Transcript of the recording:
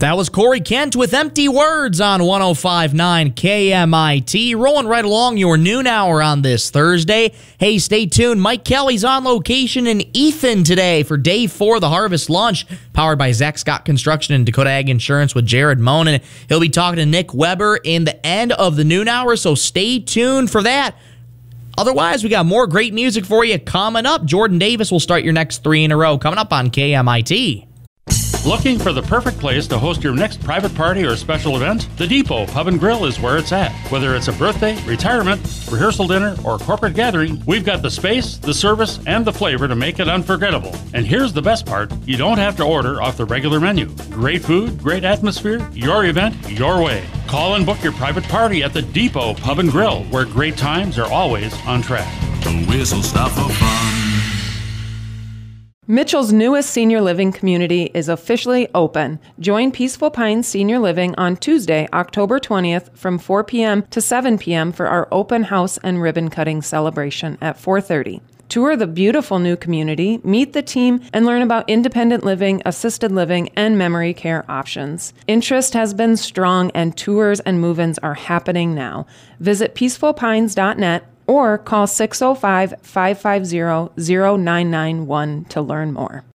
That was Corey Kent with Empty Words on 105.9 KMIT. Rolling right along your noon hour on this Thursday. Hey, stay tuned. Mike Kelly's on location in Ethan today for day 4 of the Harvest Lunch, powered by Zach Scott Construction and Dakota Ag Insurance with Jared Monin. He'll be talking to Nick Weber in the end of the noon hour, so stay tuned for that. Otherwise, we got more great music for you coming up. Jordan Davis will start your next 3 in a row coming up on KMIT. Looking for the perfect place to host your next private party or special event? The Depot Pub and Grill is where it's at. Whether it's a birthday, retirement, rehearsal dinner, or corporate gathering, we've got the space, the service, and the flavor to make it unforgettable. And here's the best part, you don't have to order off the regular menu. Great food, great atmosphere, your event, your way. Call and book your private party at the Depot Pub and Grill, where great times are always on track. The whistle stop for fun. Mitchell's newest senior living community is officially open. Join Peaceful Pines Senior Living on Tuesday, October 20th from 4 p.m. to 7 p.m. for our open house and ribbon cutting celebration at 4:30. Tour the beautiful new community, meet the team, and learn about independent living, assisted living, and memory care options. Interest has been strong, and tours and move-ins are happening now. Visit peacefulpines.net or call 605-550-0991 to learn more.